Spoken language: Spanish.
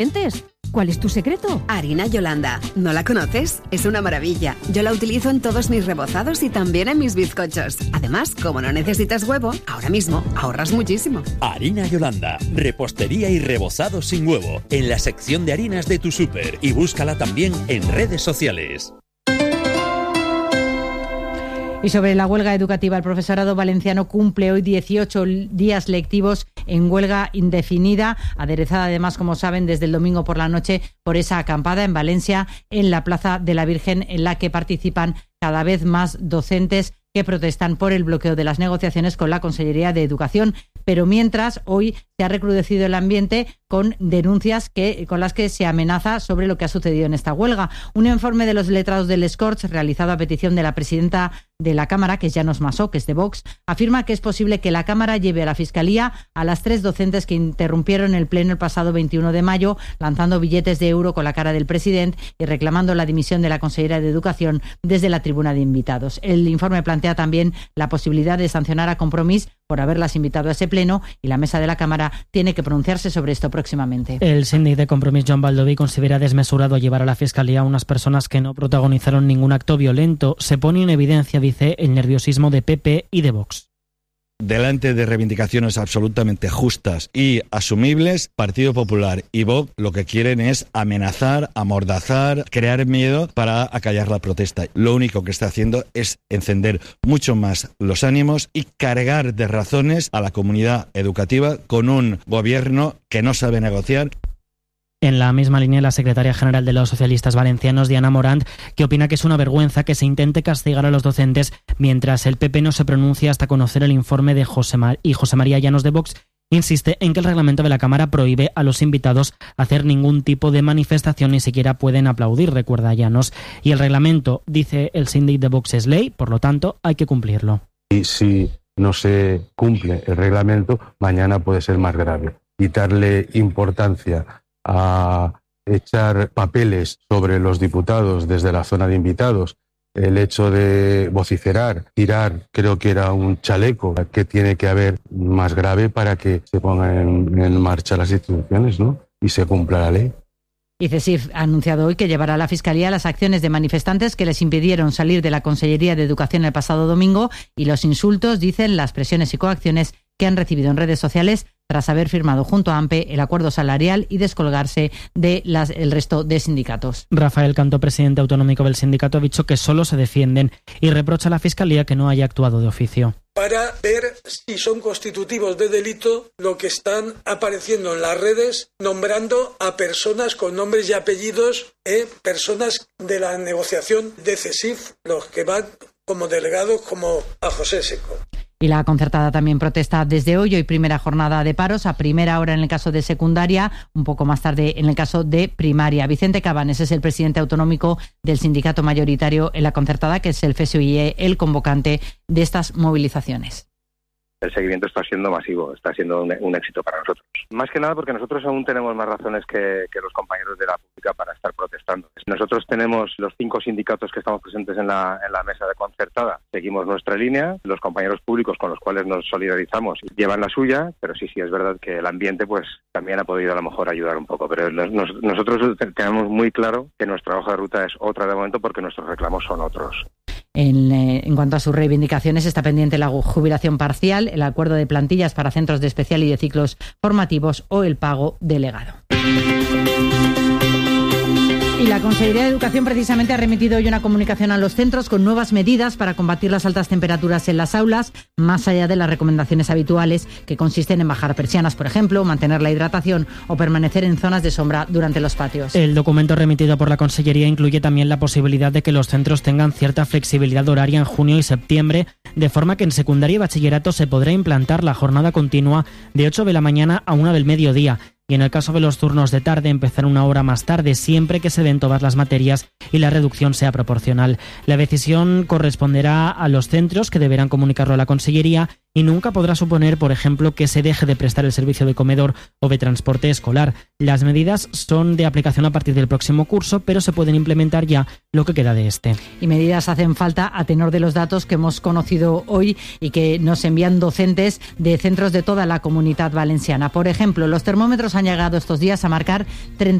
docentes. ¿Cuál es tu secreto? Harina Yolanda. ¿No la conoces? Es una maravilla. Yo la utilizo en todos mis rebozados y también en mis bizcochos. Además, como no necesitas huevo, ahora mismo ahorras muchísimo. Harina Yolanda. Repostería y rebozado sin huevo. En la sección de harinas de tu súper. Y búscala también en redes sociales. Y sobre la huelga educativa, el profesorado valenciano cumple hoy 18 días lectivos en huelga indefinida, aderezada además, como saben, desde el domingo por la noche por esa acampada en Valencia, en la Plaza de la Virgen, en la que participan cada vez más docentes que protestan por el bloqueo de las negociaciones con la Consellería de Educación. Pero mientras, hoy se ha recrudecido el ambiente con denuncias con las que se amenaza sobre lo que ha sucedido en esta huelga. Un informe de los letrados del Escorts, realizado a petición de la presidenta de la Cámara, que es Llanos Massó, que es de Vox, afirma que es posible que la Cámara lleve a la Fiscalía a las 3 docentes que interrumpieron el pleno el pasado 21 de mayo, lanzando billetes de euro con la cara del presidente y reclamando la dimisión de la consellera de Educación desde la tribuna de invitados. El informe plantea también la posibilidad de sancionar a Compromís por haberlas invitado a ese pleno, y la mesa de la Cámara tiene que pronunciarse sobre esto próximamente. El síndic de Compromís, Joan Baldoví, considera desmesurado llevar a la Fiscalía a unas personas que no protagonizaron ningún acto violento. Se pone en evidencia, dice, el nerviosismo de PP y de Vox. Delante de reivindicaciones absolutamente justas y asumibles, Partido Popular y Vox lo que quieren es amenazar, amordazar, crear miedo para acallar la protesta. Lo único que está haciendo es encender mucho más los ánimos y cargar de razones a la comunidad educativa con un gobierno que no sabe negociar. En la misma línea, la secretaria general de los socialistas valencianos, Diana Morant, que opina que es una vergüenza que se intente castigar a los docentes mientras el PP no se pronuncia hasta conocer el informe de José María Llanos de Vox, insiste en que el reglamento de la Cámara prohíbe a los invitados hacer ningún tipo de manifestación, ni siquiera pueden aplaudir, recuerda Llanos. Y el reglamento, dice el síndic de Vox, es ley, por lo tanto hay que cumplirlo. Y si no se cumple el reglamento, mañana puede ser más grave. Quitarle importancia a echar papeles sobre los diputados desde la zona de invitados, el hecho de vociferar, tirar, creo que era un chaleco, que tiene que haber más grave para que se pongan en marcha las instituciones, ¿no? Y se cumpla la ley. Y CESIF ha anunciado hoy que llevará a la Fiscalía las acciones de manifestantes que les impidieron salir de la Consellería de Educación el pasado domingo y los insultos, dicen, las presiones y coacciones que han recibido en redes sociales tras haber firmado junto a AMPE el acuerdo salarial y descolgarse del resto de sindicatos. Rafael Cantó, presidente autonómico del sindicato, ha dicho que solo se defienden y reprocha a la Fiscalía que no haya actuado de oficio. Para ver si son constitutivos de delito lo que están apareciendo en las redes, nombrando a personas con nombres y apellidos, personas de la negociación de CESIF, los que van como delegados, como a José Seco. Y la concertada también protesta desde hoy primera jornada de paros, a primera hora en el caso de secundaria, un poco más tarde en el caso de primaria. Vicente Cabanes es el presidente autonómico del sindicato mayoritario en la concertada, que es el FSUIE, el convocante de estas movilizaciones. El seguimiento está siendo masivo, está siendo un éxito para nosotros. Más que nada porque nosotros aún tenemos más razones que los compañeros de la pública para estar protestando. Nosotros tenemos los 5 sindicatos que estamos presentes en la mesa de concertada. Seguimos nuestra línea, los compañeros públicos con los cuales nos solidarizamos llevan la suya, pero sí es verdad que el ambiente pues también ha podido a lo mejor ayudar un poco. Pero nosotros tenemos muy claro que nuestra hoja de ruta es otra de momento porque nuestros reclamos son otros. En cuanto a sus reivindicaciones, está pendiente la jubilación parcial, el acuerdo de plantillas para centros de especial y de ciclos formativos o el pago delegado. Y la Consellería de Educación precisamente ha remitido hoy una comunicación a los centros con nuevas medidas para combatir las altas temperaturas en las aulas, más allá de las recomendaciones habituales que consisten en bajar persianas, por ejemplo, mantener la hidratación o permanecer en zonas de sombra durante los patios. El documento remitido por la Consellería incluye también la posibilidad de que los centros tengan cierta flexibilidad horaria en junio y septiembre, de forma que en secundaria y bachillerato se podrá implantar la jornada continua de 8 de la mañana a 1 del mediodía. Y en el caso de los turnos de tarde, empezar 1 hora más tarde, siempre que se den todas las materias y la reducción sea proporcional. La decisión corresponderá a los centros, que deberán comunicarlo a la Consellería, y nunca podrá suponer, por ejemplo, que se deje de prestar el servicio de comedor o de transporte escolar. Las medidas son de aplicación a partir del próximo curso, pero se pueden implementar ya lo que queda de este. Y medidas hacen falta a tenor de los datos que hemos conocido hoy y que nos envían docentes de centros de toda la Comunidad Valenciana. Por ejemplo, los termómetros han llegado estos días a marcar